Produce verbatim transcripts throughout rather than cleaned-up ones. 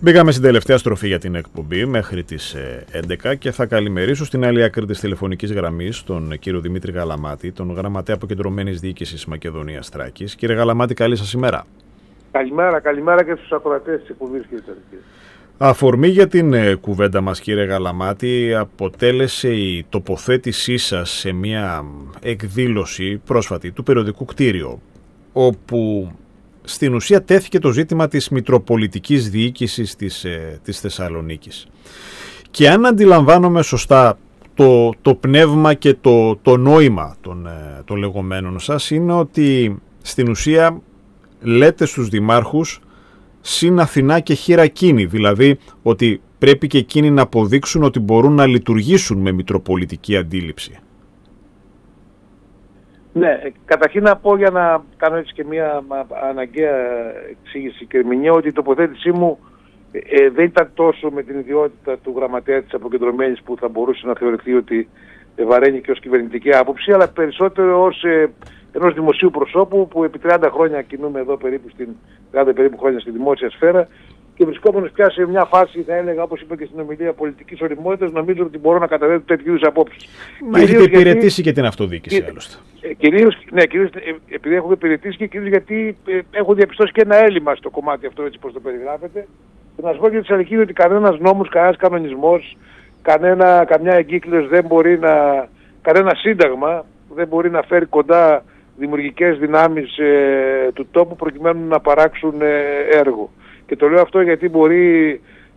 Μπήκαμε στην τελευταία στροφή για την εκπομπή μέχρι τις έντεκα και θα καλημερίσω στην άλλη άκρη της τηλεφωνικής γραμμής τον κύριο Δημήτρη Γαλαμάτη, τον γραμματέα Αποκεντρωμένης Διοίκησης Μακεδονίας Θράκης. Κύριε Γαλαμάτη, καλή σας ημέρα. Καλημέρα, καλημέρα και στους ακροατές της εκπομπής, κύριε Τερκή. Αφορμή για την ε, κουβέντα μας, κύριε Γαλαμάτη, αποτέλεσε η τοποθέτησή σας σε μια εκδήλωση πρόσφατη του περιοδικού Κτίριο, όπου στην ουσία τέθηκε το ζήτημα της Μητροπολιτικής Διοίκησης της, ε, της Θεσσαλονίκης. Και αν αντιλαμβάνομαι σωστά το, το πνεύμα και το, το νόημα των, ε, των λεγόμενων σας, είναι ότι στην ουσία λέτε στους δημάρχους συν Αθηνά και χειρακίνη, δηλαδή ότι πρέπει και εκείνοι να αποδείξουν ότι μπορούν να λειτουργήσουν με μητροπολιτική αντίληψη. Ναι, καταρχήν να πω, για να κάνω έτσι και μια αναγκαία εξήγηση και ερμηνεία, ότι η τοποθέτησή μου ε, δεν ήταν τόσο με την ιδιότητα του γραμματέα της Αποκεντρωμένης, που θα μπορούσε να θεωρηθεί ότι βαραίνει και ως κυβερνητική άποψη, αλλά περισσότερο ως ε, ενός δημοσίου προσώπου που επί τριάντα χρόνια κινούμε εδώ περίπου, στην, τριάντα περίπου χρόνια στη δημόσια σφαίρα, και βρισκόμενος πια σε μια φάση, θα έλεγα, όπως είπα και στην ομιλία, πολιτικής οριμότητας, νομίζω ότι μπορώ να καταδέχω τέτοιου είδους απόψεις. Μα έχετε υπηρετήσει γιατί... και την αυτοδιοίκηση, και... άλλωστε. Ε, κυρίως, ναι, κυρίως επειδή έχω υπηρετήσει και κυρίως γιατί ε, έχω διαπιστώσει και ένα έλλειμμα στο κομμάτι αυτό, έτσι πως το περιγράφετε. Και να σας πω και της αληθής ότι κανένας νόμος, κανένας κανονισμός, κανένα, καμιά εγκύκλειος δεν μπορεί να, κανένα σύνταγμα δεν μπορεί να φέρει κοντά δημιουργικές δυνάμεις ε, του τόπου προκειμένου να παράξουν ε, έργο. Και το λέω αυτό γιατί μπορεί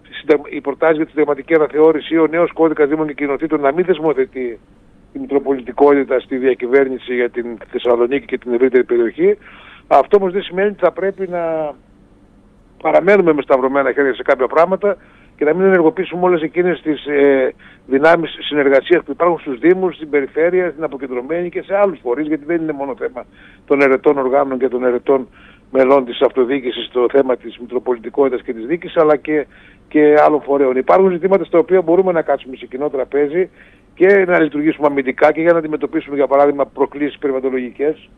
η προτάση για τη συνταγματική αναθεώρηση ή ο νέος κώδικας Δήμων και Κοινοτήτων να μην θεσμοθετεί τη μητροπολιτικότητα στη διακυβέρνηση για την Θεσσαλονίκη και την ευρύτερη περιοχή. Αυτό όμως δεν σημαίνει ότι θα πρέπει να παραμένουμε με σταυρωμένα χέρια σε κάποια πράγματα και να μην ενεργοποιήσουμε όλες εκείνες τις ε, δυνάμεις συνεργασίας που υπάρχουν στους Δήμους, στην περιφέρεια, στην Αποκεντρωμένη και σε άλλους φορείς, γιατί δεν είναι μόνο θέμα των ερετών οργάνων και των ερετών μελών της αυτοδιοίκησης το θέμα της μητροπολιτικότητας και της διοίκησης, αλλά και, και άλλων φορέων. Υπάρχουν ζητήματα στα οποία μπορούμε να κάτσουμε σε κοινό τραπέζι και να λειτουργήσουμε αμυντικά και για να αντιμετωπίσουμε, για παράδειγμα, προκλήσεις περιβαλλοντολογικές,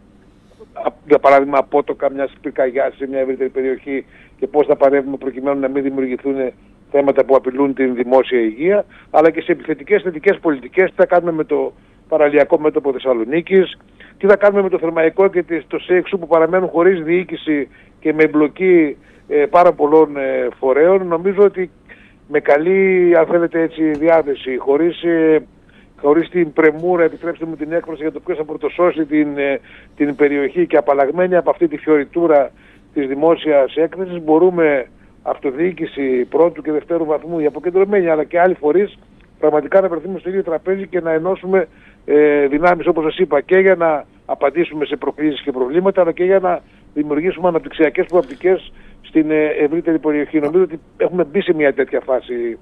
για παράδειγμα απότοκα μιας πυρκαγιάς σε μια ευρύτερη περιοχή και πώς θα παρεύουμε προκειμένου να μην δημιουργηθούν θέματα που απειλούν την δημόσια υγεία, αλλά και σε επιθετικές θετικές πολιτικές. Τι θα κάνουμε με το παραλιακό μέτωπο Θεσσαλονίκης, τι θα κάνουμε με το Θερμαϊκό και το ΣΕΙΞΟΥ που παραμένουν χωρίς διοίκηση και με εμπλοκή ε, πάρα πολλών ε, φορέων. Νομίζω ότι με καλή, αν θέλετε έτσι, διάθεση, χωρίς, ε, χωρίς την πρεμούρα, επιτρέψτε μου την έκφραση, για το ποιος θα πρωτοσώσει την, ε, την περιοχή και απαλλαγμένη από αυτή τη φιωριτούρα της δημόσιας έκθεσης, μπορούμε αυτοδιοίκηση πρώτου και δευτέρου βαθμού, οι αποκεντρωμένοι αλλά και άλλοι φορείς, πραγματικά να βρεθούμε στο ίδιο τραπέζι και να ενώσουμε ε, δυνάμεις, όπως σας είπα, και για να απαντήσουμε σε προκλήσεις και προβλήματα, αλλά και για να δημιουργήσουμε αναπτυξιακές προοπτικές στην ε, ευρύτερη περιοχή. Νομίζω ότι έχουμε μπει σε μια τέτοια φάση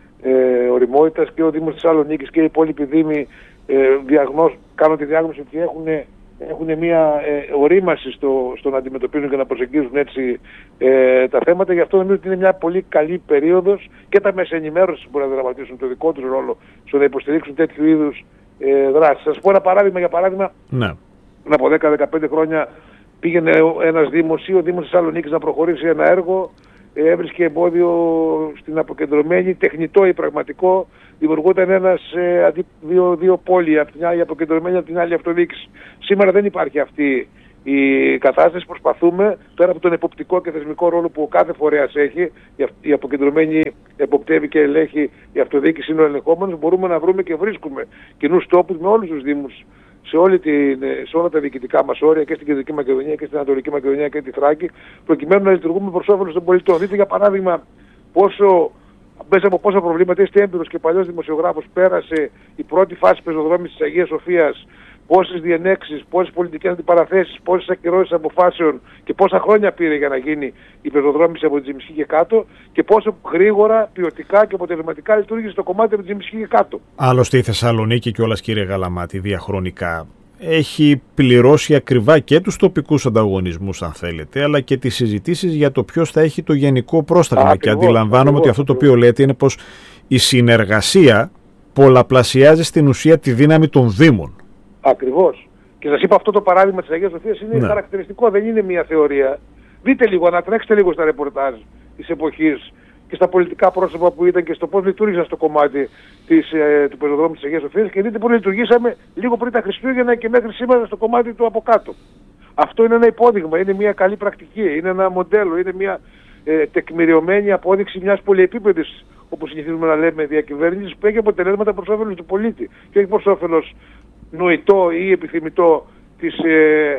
ε, οριμότητας και ο Δήμος της Θεσσαλονίκης και οι υπόλοιποι Δήμοι ε, διαγνώσ, κάνουν τη διάγνωση ότι έχουν έχουν μια ε, ορίμαση στο, στο να αντιμετωπίζουν και να προσεγγίζουν έτσι ε, τα θέματα. Γι' αυτό νομίζω ότι είναι μια πολύ καλή περίοδος και τα μέσα ενημέρωσης μπορεί να δραματίσουν το δικό τους ρόλο στο να υποστηρίξουν τέτοιου είδους ε, δράσεις. Θα σας πω ένα παράδειγμα. Για παράδειγμα, ναι. πριν από δέκα με δεκαπέντε χρόνια πήγαινε ένας Δήμος ή ο Δήμος της Θεσσαλονίκης να προχωρήσει ένα έργο, ε, έβρισκε εμπόδιο στην Αποκεντρωμένη, τεχνητό ή πραγματικό. Δημιουργόταν ένας, ε, αντί, δύο, δύο πόλοι, από την άλλη Αποκεντρωμένη, από την άλλη αυτοδιοίκηση. Σήμερα δεν υπάρχει αυτή η κατάσταση. Προσπαθούμε, πέρα από τον εποπτικό και θεσμικό ρόλο που ο κάθε φορέας έχει, η Αποκεντρωμένη εποπτεύει και ελέγχει, η αυτοδιοίκηση είναι ο ελεγχόμενος, μπορούμε να βρούμε και βρίσκουμε κοινούς τόπους με όλους τους Δήμους, σε, όλη την, σε όλα τα διοικητικά μας όρια, και στην Κεντρική Μακεδονία και στην Ανατολική Μακεδονία και τη Θράκη, προκειμένου να λειτουργούμε προς όφελος των πολιτών. Δείτε για παράδειγμα πόσο, μέσα από πόσα προβλήματα, είστε έμπειρος και παλιός δημοσιογράφος, πέρασε η πρώτη φάση πεζοδρόμησης της Αγίας Σοφίας, πόσες διενέξεις, πόσες πολιτικές αντιπαραθέσεις, πόσες ακυρώσεις αποφάσεων και πόσα χρόνια πήρε για να γίνει η πεζοδρόμηση από την Τζιμισχή και κάτω, και πόσο γρήγορα, ποιοτικά και αποτελεσματικά λειτουργήσε το κομμάτι από την Τζιμισχή και κάτω. Άλλωστε η Θεσσαλονίκη κιόλας, κύριε Γαλαμάτη, διαχρονικά έχει πληρώσει ακριβά και τους τοπικούς ανταγωνισμούς, αν θέλετε, αλλά και τις συζητήσεις για το ποιος θα έχει το γενικό πρόσταγμα. Α, και αντιλαμβάνομαι ακριβώς, ότι αυτό το οποίο λέτε είναι πως η συνεργασία πολλαπλασιάζει στην ουσία τη δύναμη των Δήμων. Ακριβώς. Και σας είπα, αυτό το παράδειγμα της Αγίας Σοφίας είναι ναι. χαρακτηριστικό, δεν είναι μια θεωρία. Δείτε λίγο, ανατρέξτε λίγο στα ρεπορτάζ της εποχής και στα πολιτικά πρόσωπα που ήταν και στο πώς λειτουργήσαν στο κομμάτι της, ε, του πεζοδρόμου της Αγίας Σοφίας, και δείτε πώς λειτουργήσαμε λίγο πριν τα Χριστούγεννα και μέχρι σήμερα στο κομμάτι του από κάτω. Αυτό είναι ένα υπόδειγμα, είναι μια καλή πρακτική, είναι ένα μοντέλο, είναι μια ε, τεκμηριωμένη απόδειξη μιας πολυεπίπεδης, όπως συνηθίζουμε να λέμε, διακυβέρνησης που έχει αποτελέσματα προς όφελος του πολίτη και όχι προς όφελος νοητό ή επιθυμητό της ε,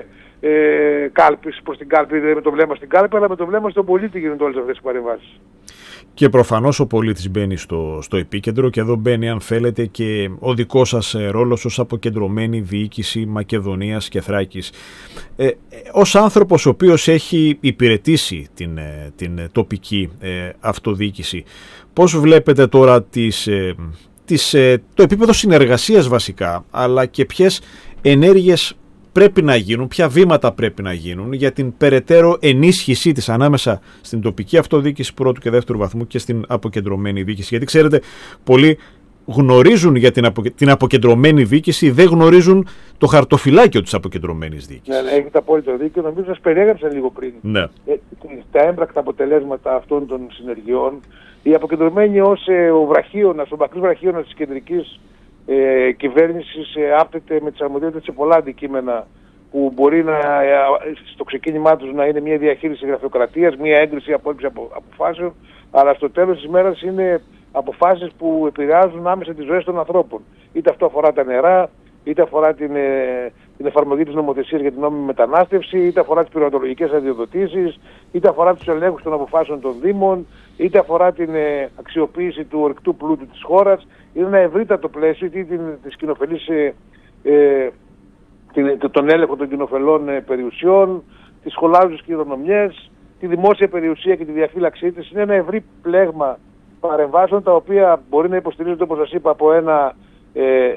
ε, κάλπης προς την κάλπη, με το βλέμμα στην κάλπη, αλλά με το βλέμμα στον πολίτη γίνονται όλες αυτές τις παρεμβάσεις. Και προφανώς ο πολίτης μπαίνει στο, στο επίκεντρο, και εδώ μπαίνει, αν θέλετε, και ο δικός σας ρόλος ως αποκεντρωμένη διοίκηση Μακεδονίας και Θράκης. Ε, ως άνθρωπος ο οποίος έχει υπηρετήσει την, την τοπική ε, αυτοδιοίκηση, πώς βλέπετε τώρα τις, ε, τις, ε, το επίπεδο συνεργασίας βασικά, αλλά και ποιες ενέργειες πρέπει να γίνουν, ποια βήματα πρέπει να γίνουν για την περαιτέρω ενίσχυσή της ανάμεσα στην τοπική αυτοδιοίκηση πρώτου και δεύτερου βαθμού και στην αποκεντρωμένη διοίκηση? Γιατί ξέρετε, πολλοί γνωρίζουν για την, απο, την αποκεντρωμένη διοίκηση, δεν γνωρίζουν το χαρτοφυλάκιο της αποκεντρωμένης διοίκησης. Ναι, έχετε απόλυτο δίκιο. Νομίζω σας περιέγραψα λίγο πριν. Ναι. Ε, τα έμπρακτα αποτελέσματα αυτών των συνεργειών. Η αποκεντρωμένη ως ε, ο βραχίωνας, ο μακρύς βραχίωνας της κεντρικής Ε, κυβέρνησης ε, άπτεται με τις αρμοδιότητες σε πολλά αντικείμενα που μπορεί να, ε, στο ξεκίνημά τους να είναι μια διαχείριση γραφειοκρατίας, μια έγκριση απόλυψη απο, αποφάσεων, αλλά στο τέλος της ημέρας είναι αποφάσεις που επηρεάζουν άμεσα τις ζωές των ανθρώπων. Είτε αυτό αφορά τα νερά, είτε αφορά την, ε, την εφαρμογή της νομοθεσίας για την νόμιμη μετανάστευση, είτε αφορά τις πυρηματολογικές αδειοδοτήσεις, είτε αφορά τους ελέγχους των αποφάσεων των Δήμων, είτε αφορά την ε, αξιοποίηση του ορυκτού πλούτου της χώρας. Είναι ένα ευρύτατο πλαίσιο, είτε της κοινοφελής, ε, ε, την, τον έλεγχο των κοινοφελών ε, περιουσιών, τις σχολάζουσες κληρονομιές, τη δημόσια περιουσία και τη διαφύλαξή της. Είναι ένα ευρύ πλέγμα παρεμβάσεων, τα οποία μπορεί να υποστηρίζονται, όπως σας είπα, από ένα ε, ε,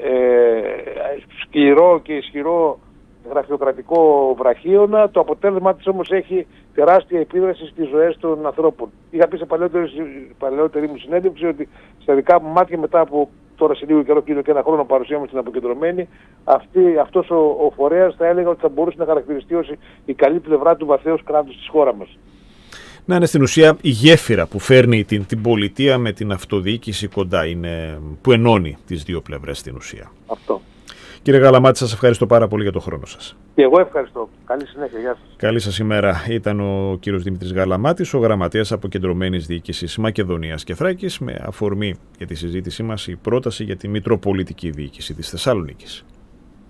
σκληρό και ισχυρό γραφειοκρατικό βραχίωνα. Το αποτέλεσμα της όμως έχει τεράστια επίδραση στις ζωές των ανθρώπων. Είχα πει σε παλαιότερη, παλαιότερη μου συνέντευξη ότι στα δικά μου μάτια, μετά από τώρα σε λίγο καιρό, και ένα χρόνο παρουσία μου στην αποκεντρωμένη, αυτή, αυτός ο, ο φορέας θα έλεγα ότι θα μπορούσε να χαρακτηριστεί ως η καλή πλευρά του βαθέως κράτους της χώρας μας. Να είναι στην ουσία η γέφυρα που φέρνει την, την πολιτεία με την αυτοδιοίκηση κοντά, είναι, που ενώνει τις δύο πλευρές στην ουσία. Αυτό. Κύριε Γαλαμάτη, σας ευχαριστώ πάρα πολύ για τον χρόνο σας. Και εγώ ευχαριστώ. Καλή συνέχεια. Γεια σας. Καλή σας ημέρα. Ήταν ο κύριος Δημήτρης Γαλαμάτης, ο γραμματέας Αποκεντρωμένης Διοίκησης Μακεδονίας και Θράκης, με αφορμή για τη συζήτησή μας η πρόταση για τη Μητροπολιτική Διοίκηση της Θεσσαλονίκης.